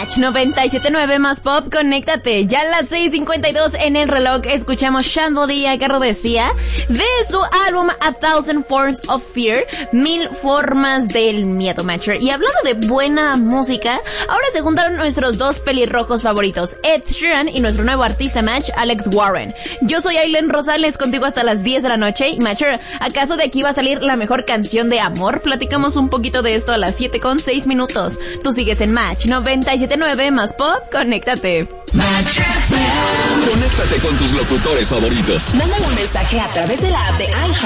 Match 97.9 más pop, conéctate. Ya a las 6:52 en el reloj escuchamos Chandelier, que decía, de su álbum A Thousand Forms of Fear, 1000 formas del miedo, Matcher. Y hablando de buena música, ahora se juntaron nuestros dos pelirrojos favoritos, Ed Sheeran y nuestro nuevo artista Match, Alex Warren. Yo soy Aileen Rosales, contigo hasta las 10 de la noche. Y Matcher, ¿acaso de aquí va a salir la mejor canción de amor? Platicamos un poquito de esto a las 7:06. Tú sigues en Match 97.9 más pop, conéctate. Match. Conéctate con tus locutores favoritos. Mándale un mensaje a través de la app de iHeart